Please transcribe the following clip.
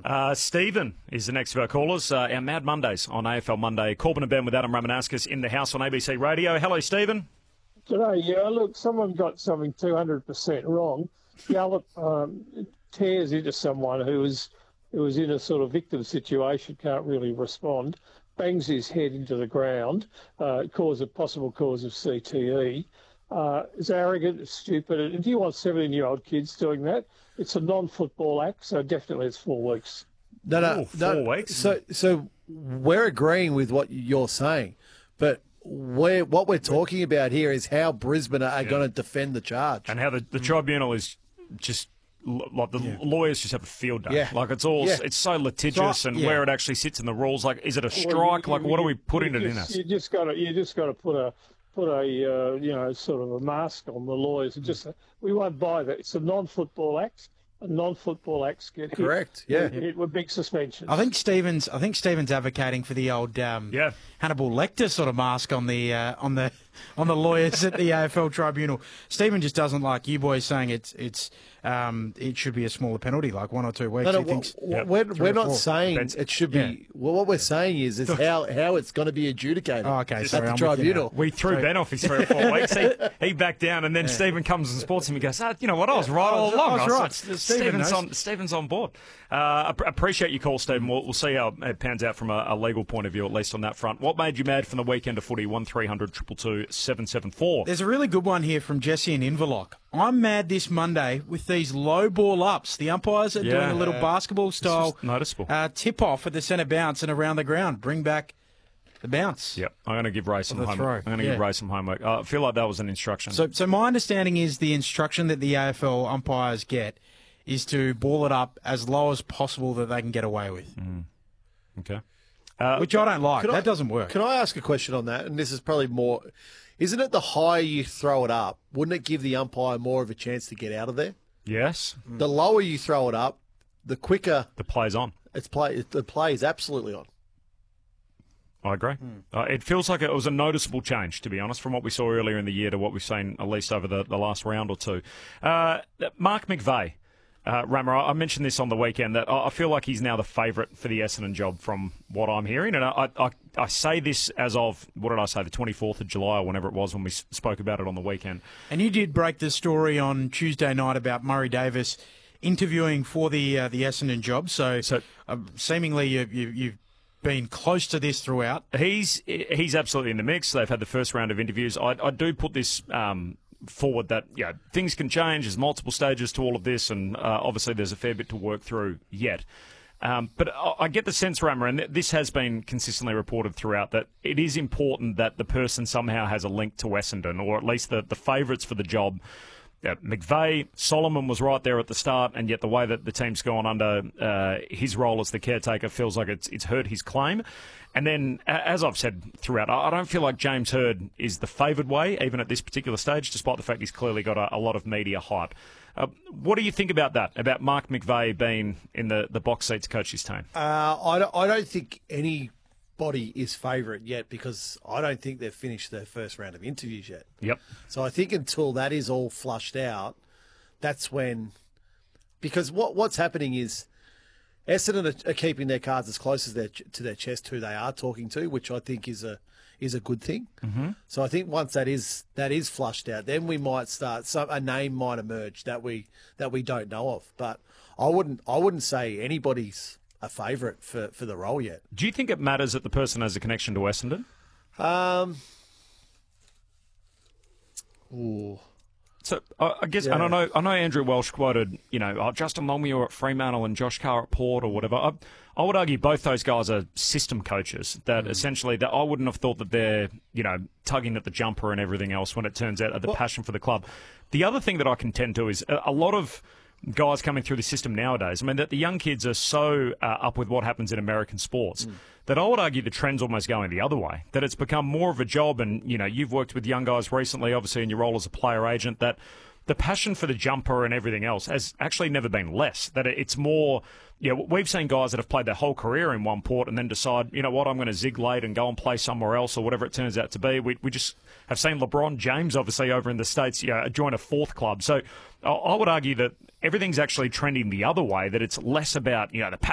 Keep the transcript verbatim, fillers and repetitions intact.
Uh, Stephen is the next of our callers. Uh, our Mad Mondays on A F L Monday. Corbin and Ben with Adam Ramanauskas in the house on A B C Radio. Hello, Stephen. G'day. Yeah, look, someone got something two hundred percent wrong. Gallup um, tears into someone who was who was in a sort of victim situation, can't really respond, bangs his head into the ground, uh, cause a possible cause of C T E. Uh, is arrogant, it's stupid. And do you want seventeen-year-old kids doing that? It's a non-football act, so definitely it's four weeks. No, no, Ooh, four no. weeks. So, so we're agreeing with what you're saying, but we're, what we're talking about here is how Brisbane are Yeah. going to defend the charge. And how the, the tribunal is just l- like the Yeah. lawyers just have a field day. Yeah. Like it's all Yeah. it's so litigious, So, and yeah. where it actually sits in the rules. Like, is it a Well, strike? you- like, what are we you- putting you it in just- as? You just got to, you just got to put a put a uh, you know sort of a mask on the lawyers. It just we won't buy that. It's a non-football act. Non-football acts get hit. Correct, yeah. Hit, hit with big suspensions. I think Stevens. I think Stevens advocating for the old um, Yeah. Hannibal Lecter sort of mask on the uh, on the on the lawyers at the A F L tribunal. Stephen just doesn't like you boys saying it's it's um, it should be a smaller penalty, like one or two weeks. No, no, he thinks w- Yep. we're, Three we're or not four. saying That's- it should be. yeah. Well, what we're saying is, is how, how it's going to be adjudicated Oh, okay, at sorry, the I'm with you now. tribunal. We threw Ben off his three or four weeks. He, he backed down, and then Stephen comes and sports him. He goes, ah, you know what? I was right I all was- along. I was I right. said, Stephen Stephen's knows. on. Stephen's on board. Uh, ap- appreciate your call, Stephen. We'll, we'll see how it pans out from a, a legal point of view, at least on that front. What made you mad from the weekend of footy? One three hundred two two two seven seven four. There's a really good one here from Jesse in Inverloch. I'm mad this Monday with these low ball ups. The umpires are Yeah. doing a little basketball style was noticeable. uh, tip off at the centre bounce and around the ground. Bring back the bounce. Yep, I'm going to give Ray some the homework. throw. I'm going to Yeah. give Ray some homework. Uh, I feel like that was an instruction. So, so my understanding is the instruction that the A F L umpires get is to ball it up as low as possible that they can get away with, okay. Uh, which I don't like. Can I- That doesn't work. Can I ask a question on that? And this is probably more. Isn't it the higher you throw it up, wouldn't it give the umpire more of a chance to get out of there? yes, The lower you throw it up, the quicker the play's on. it's play. The play is absolutely on. I agree. Uh, it feels like it was a noticeable change, to be honest, from what we saw earlier in the year to what we've seen at least over the, the last round or two. Uh, Mark McVeigh, uh, Rammer, I mentioned this on the weekend, that I I feel like he's now the favourite for the Essendon job from what I'm hearing. And I, I, I say this as of, what did I say, the twenty-fourth of July or whenever it was when we s- spoke about it on the weekend. And you did break the story on Tuesday night about Murray Davis interviewing for the uh, the Essendon job. So, So- uh, seemingly you, you, you've been close to this throughout. He's he's absolutely in the mix. They've had the first round of interviews. I, I do put this um, forward that you know, things can change. There's multiple stages to all of this, and uh, obviously there's a fair bit to work through yet. Um, but I, I get the sense, Rammer, and this has been consistently reported throughout, that it is important that the person somehow has a link to Essendon, or at least the, the favourites for the job. Yeah, McVeigh, Solomon was right there at the start, and yet the way that the team's gone under uh, his role as the caretaker feels like it's it's hurt his claim. And then, a- as I've said throughout, I I don't feel like James Hird is the favoured way, even at this particular stage, despite the fact he's clearly got a, a lot of media hype. Uh, what do you think about that, about Mark McVeigh being in the, the box seat to coach his team? Uh, I don't, I don't think anybody is favourite yet because I don't think they've finished their first round of interviews yet. Yep. So I think until that is all flushed out, that's when. Because what what's happening is Essendon are, are keeping their cards as close as their, to their chest who they are talking to, which I think is a is a good thing. Mm-hmm. So I think once that is that is flushed out, then we might start. Some a name might emerge that we that we don't know of. But I wouldn't I wouldn't say anybody's a favourite for, for the role yet. Do you think it matters that the person has a connection to Essendon? Um. Ooh. So I I guess, Yeah. and I know, I know Andrew Welsh quoted, you know, oh, Justin Longmuir at Fremantle and Josh Carr at Port or whatever. I, I would argue both those guys are system coaches. That essentially, that I wouldn't have thought that they're, you know, tugging at the jumper and everything else when it turns out at the passion for the club. The other thing that I contend to is a, a lot of guys coming through the system nowadays. I mean, that the young kids are so uh, up with what happens in American sports. That I would argue the trend's almost going the other way. That it's become more of a job, and you know, you've worked with young guys recently, obviously in your role as a player agent. That the passion for the jumper and everything else has actually never been less. That it's more, you know, we've seen guys that have played their whole career in one port and then decide, you know what, I'm going to zig late and go and play somewhere else or whatever it turns out to be. We we just have seen LeBron James, obviously, over in the States, you know, join a fourth club. So I, I would argue that everything's actually trending the other way, that it's less about, you know, the passion